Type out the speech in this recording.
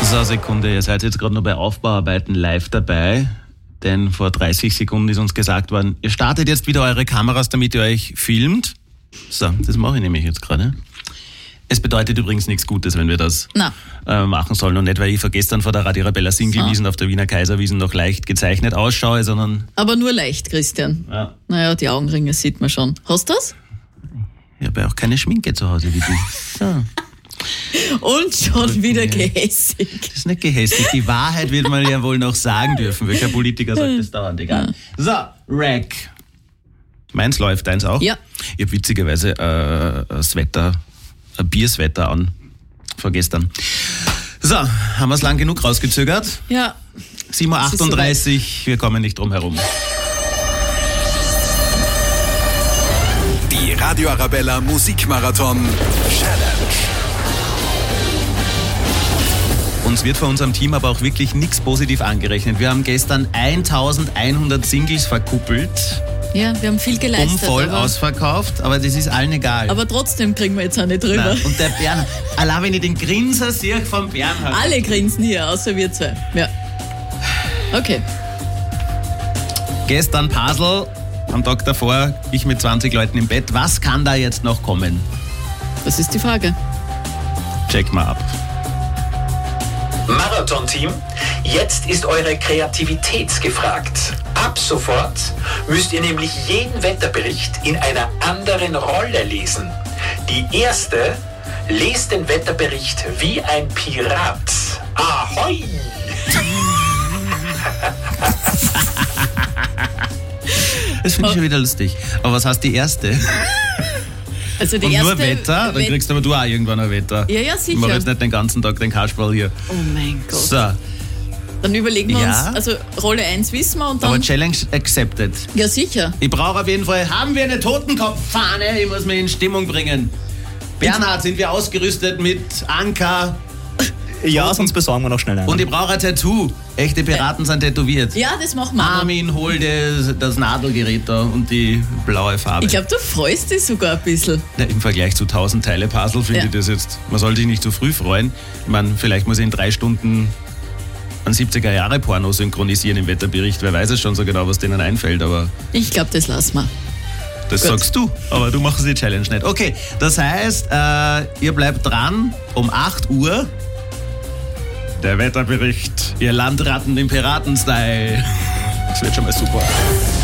So, Sekunde, ihr seid jetzt gerade noch bei Aufbauarbeiten live dabei, denn vor 30 Sekunden ist uns gesagt worden, ihr startet jetzt wieder eure Kameras, damit ihr euch filmt. So, das mache ich nämlich jetzt gerade. Es bedeutet übrigens nichts Gutes, wenn wir das machen sollen. Und nicht, weil ich gestern vor der Radio Arabella Singlewiesen auf der Wiener Kaiserwiesen noch leicht gezeichnet ausschaue, sondern... Aber nur leicht, Christian. Ja. Naja, die Augenringe sieht man schon. Hast du das? Ich habe ja auch keine Schminke zu Hause wie du. So. Und schon wieder gehässig. Das ist nicht gehässig. Die Wahrheit wird man ja wohl noch sagen dürfen. Welcher Politiker sagt das dauernd? Egal. So, Rack. Meins läuft, deins auch? Ja. Ich habe witzigerweise ein Bierswetter an vorgestern. So, haben wir es lang genug rausgezögert? Ja. 7:38 Uhr, wir kommen nicht drum herum. Die Radio Arabella Musikmarathon Challenge. Uns wird von unserem Team aber auch wirklich nichts positiv angerechnet. Wir haben gestern 1100 Singles verkuppelt. Ja, wir haben viel geleistet. Voll ausverkauft, aber das ist allen egal. Aber trotzdem kriegen wir jetzt auch nicht drüber. Nein. Und der Bernhard, allein wenn ich den Grinser sehe vom Bernhard. Alle grinsen hier, außer wir zwei. Ja. Okay. Gestern Puzzle, am Tag davor, ich mit 20 Leuten im Bett. Was kann da jetzt noch kommen? Das ist die Frage. Check mal ab. Marathon-Team, jetzt ist eure Kreativität gefragt. Ab sofort müsst ihr nämlich jeden Wetterbericht in einer anderen Rolle lesen. Die erste, lest den Wetterbericht wie ein Pirat. Ahoi! Das finde ich schon wieder lustig. Aber was heißt die erste? Also die Und erste, nur Wetter? Dann kriegst aber du auch irgendwann ein Wetter. Ja, sicher. Ich mache jetzt nicht den ganzen Tag den Kasperl hier. Oh mein Gott. So, Dann überlegen wir Ja. uns, also Rolle 1 wissen wir und aber dann... Challenge accepted. Ja, sicher. Ich brauche auf jeden Fall, haben wir eine Totenkopffahne? Ich muss mich in Stimmung bringen. Bernhard, sind wir ausgerüstet mit Anker? Ja, sonst besorgen wir noch schnell einen. Und ich brauche ein Tattoo. Echte Piraten sind tätowiert. Ja, das machen wir. Armin, hol das Nadelgerät da und die blaue Farbe. Ich glaube, du freust dich sogar ein bisschen. Na, im Vergleich zu 1000 Teile Puzzle finde ich das jetzt, man soll sich nicht zu früh freuen. Ich meine, vielleicht muss ich in 3 Stunden ein 70er-Jahre-Porno synchronisieren im Wetterbericht. Wer weiß es schon so genau, was denen einfällt, aber Ich glaube, das lassen wir. das Gut. sagst du. Aber du machst die Challenge nicht. Okay, das heißt, ihr bleibt dran um 8 Uhr. Der Wetterbericht. Ihr Landratten im Piraten-Style. Das wird schon mal super.